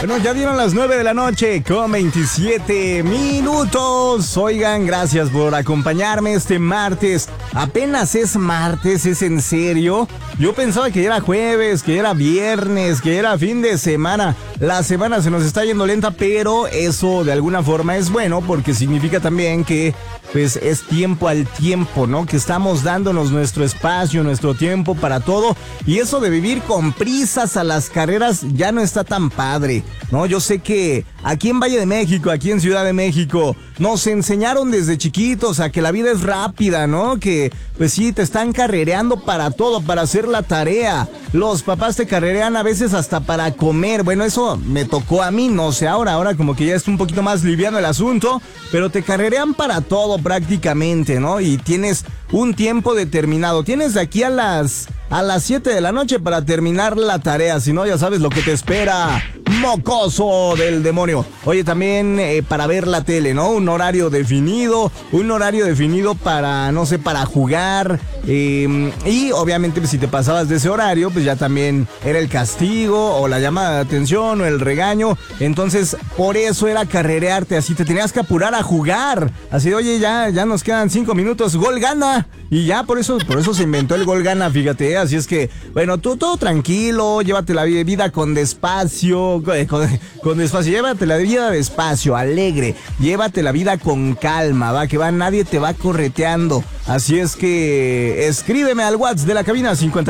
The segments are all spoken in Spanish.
Bueno, ya dieron las 9 de la noche con 27 minutos. Oigan, gracias por acompañarme este martes. Apenas es martes, ¿es en serio? Yo pensaba que ya era jueves, que era viernes, que era fin de semana. La semana se nos está yendo lenta, pero eso de alguna forma es bueno porque significa también que pues es tiempo al tiempo, ¿no? Que estamos dándonos nuestro espacio, nuestro tiempo para todo. Y eso de vivir con prisas a las carreras ya no está tan padre, ¿no? Yo sé que aquí en Valle de México, aquí en Ciudad de México, nos enseñaron desde chiquitos a que la vida es rápida, ¿no? Que pues sí, te están carrereando para todo, para hacer la tarea. Los papás te carrerean a veces hasta para comer. Bueno, eso me tocó a mí, no sé ahora como que ya es un poquito más liviano el asunto, pero te carrerean para todo prácticamente, ¿no? Y tienes un tiempo determinado. Tienes de aquí a las 7 de la noche para terminar la tarea. Si no, ya sabes lo que te espera. Mocoso del demonio. Oye, también para ver la tele, ¿no? Un horario definido para, no sé, para jugar. Y obviamente pues, si te pasabas de ese horario, pues ya también era el castigo o la llamada de atención o el regaño. Entonces, por eso era carrerearte así. Te tenías que apurar a jugar. Así, oye, ya nos quedan 5 minutos. Gol gana. Y ya por eso se inventó el gol gana, fíjate. Así es que, bueno, tú todo tranquilo, llévate la vida con despacio, con despacio, llévate la vida despacio, alegre, llévate la vida con calma, va, que va, nadie te va correteando. Así es que escríbeme al WhatsApp de la cabina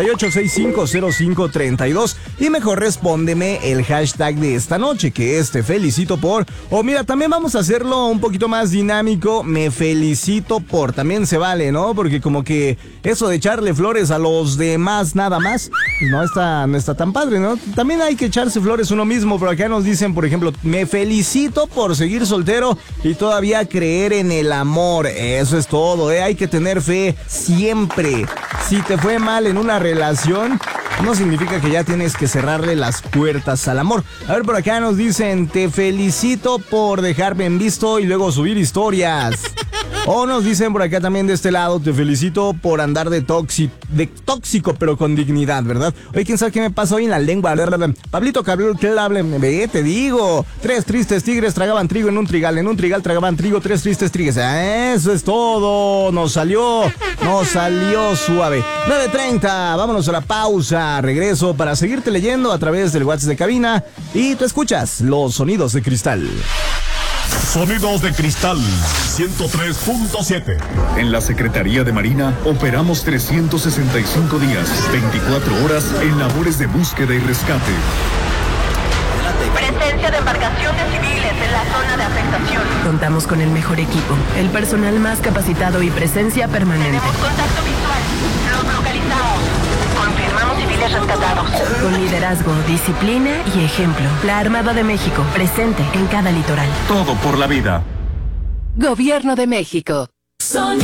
58650532 y mejor respóndeme el hashtag de esta noche, que es te felicito por, o mira, también vamos a hacerlo un poquito más dinámico, me felicito por, también se vale, ¿no? Porque como que eso de echarle flores a los demás nada más, no está tan padre, ¿no? También hay que echarse flores uno mismo. Por acá nos dicen, por ejemplo, me felicito por seguir soltero y todavía creer en el amor. Eso es todo, hay que tener fe siempre. Si te fue mal en una relación, no significa que ya tienes que cerrarle las puertas al amor. A ver, por acá nos dicen, te felicito por dejarme en visto y luego subir historias. O nos dicen por acá también de este lado, te felicito por andar de tóxico, pero con dignidad, ¿verdad? Oye, ¿quién sabe qué me pasa hoy en la lengua? Pablito Cabrera, ¿qué hable? Te digo, 3 tristes tigres tragaban trigo en un trigal tragaban trigo, 3 tristes tigres. Eso es todo, nos salió suave. 9:30, vámonos a la pausa, regreso para seguirte leyendo a través del WhatsApp de cabina y tú escuchas los sonidos de cristal. Sonidos de Cristal 103.7. En la Secretaría de Marina operamos 365 días, 24 horas en labores de búsqueda y rescate. Presencia de embarcaciones civiles en la zona de afectación. Contamos con el mejor equipo, el personal más capacitado y presencia permanente. Tenemos contacto visual. Los localizamos. Confirmamos civiles rescatados. Con liderazgo, disciplina y ejemplo. La Armada de México, presente en cada litoral. Todo por la vida. Gobierno de México.